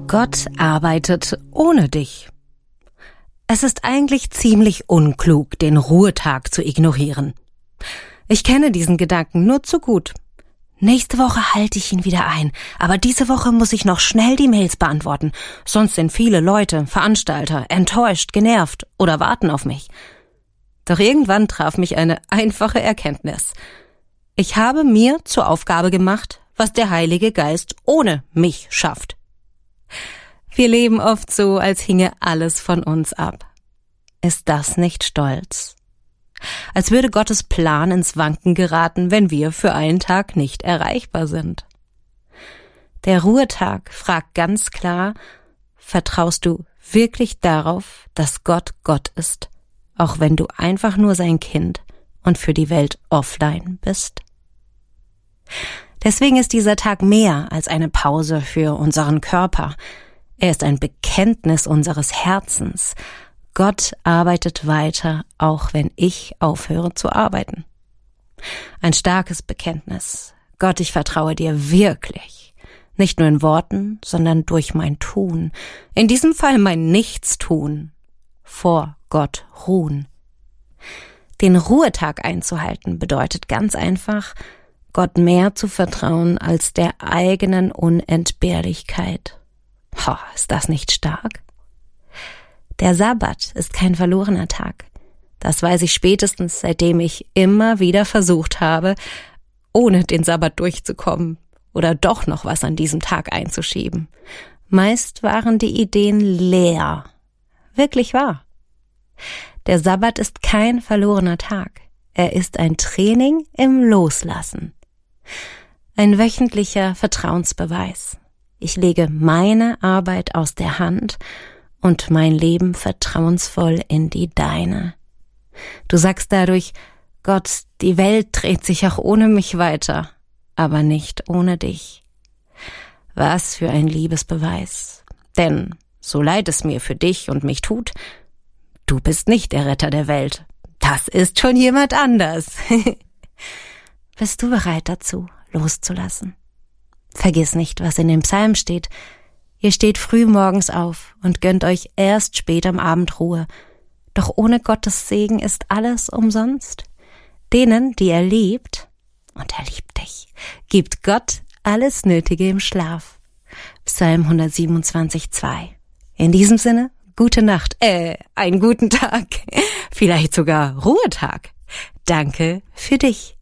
Gott arbeitet ohne dich. Es ist eigentlich ziemlich unklug, den Ruhetag zu ignorieren. Ich kenne diesen Gedanken nur zu gut. Nächste Woche halte ich ihn wieder ein, aber diese Woche muss ich noch schnell die Mails beantworten, sonst sind viele Leute, Veranstalter, enttäuscht, genervt oder warten auf mich. Doch irgendwann traf mich eine einfache Erkenntnis. Ich habe mir zur Aufgabe gemacht, was der Heilige Geist ohne mich schafft. Wir leben oft so, als hinge alles von uns ab. Ist das nicht Stolz? Als würde Gottes Plan ins Wanken geraten, wenn wir für einen Tag nicht erreichbar sind. Der Ruhetag fragt ganz klar, vertraust du wirklich darauf, dass Gott Gott ist, auch wenn du einfach nur sein Kind und für die Welt offline bist? Deswegen ist dieser Tag mehr als eine Pause für unseren Körper. Er ist ein Bekenntnis unseres Herzens. Gott arbeitet weiter, auch wenn ich aufhöre zu arbeiten. Ein starkes Bekenntnis. Gott, ich vertraue dir wirklich. Nicht nur in Worten, sondern durch mein Tun. In diesem Fall mein Nichtstun. Vor Gott ruhen. Den Ruhetag einzuhalten bedeutet ganz einfach, Gott mehr zu vertrauen als der eigenen Unentbehrlichkeit. Ist das nicht stark? Der Sabbat ist kein verlorener Tag. Das weiß ich spätestens, seitdem ich immer wieder versucht habe, ohne den Sabbat durchzukommen oder doch noch was an diesem Tag einzuschieben. Meist waren die Ideen leer. Wirklich wahr. Der Sabbat ist kein verlorener Tag. Er ist ein Training im Loslassen. Ein wöchentlicher Vertrauensbeweis. Ich lege meine Arbeit aus der Hand und mein Leben vertrauensvoll in die deine. Du sagst dadurch, Gott, die Welt dreht sich auch ohne mich weiter, aber nicht ohne dich. Was für ein Liebesbeweis. Denn, so leid es mir für dich und mich tut, du bist nicht der Retter der Welt. Das ist schon jemand anders. Bist du bereit dazu, loszulassen? Vergiss nicht, was in dem Psalm steht. Ihr steht früh morgens auf und gönnt euch erst spät am Abend Ruhe. Doch ohne Gottes Segen ist alles umsonst. Denen, die er liebt, und er liebt dich, gibt Gott alles Nötige im Schlaf. Psalm 127,2. In diesem Sinne, gute Nacht, einen guten Tag, vielleicht sogar Ruhetag. Danke für dich.